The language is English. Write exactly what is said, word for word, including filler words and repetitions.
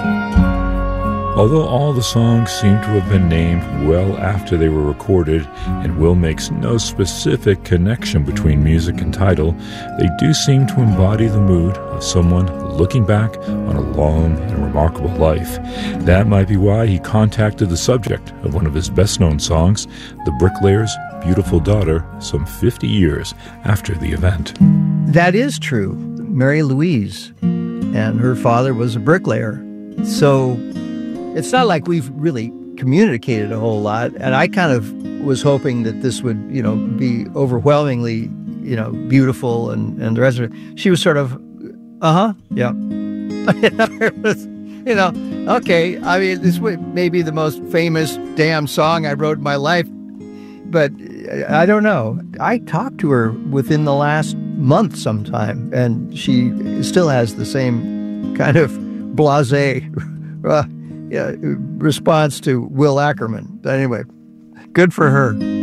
Although all the songs seem to have been named well after they were recorded, and Will makes no specific connection between music and title, they do seem to embody the mood of someone looking back on a long and remarkable life. That might be why he contacted the subject of one of his best-known songs, The Bricklayer's Beautiful Daughter, some fifty years after the event. That is true. Mary Louise, and her father was a bricklayer. So it's not like we've really communicated a whole lot, and I kind of was hoping that this would, you know, be overwhelmingly, you know, beautiful and, and the rest of it. She was sort of, uh-huh, yeah. You know, okay, I mean, this may be the most famous damn song I wrote in my life, but I don't know. I talked to her within the last month sometime, and she still has the same kind of blasé uh, yeah, response to Will Ackerman. But anyway, good for her.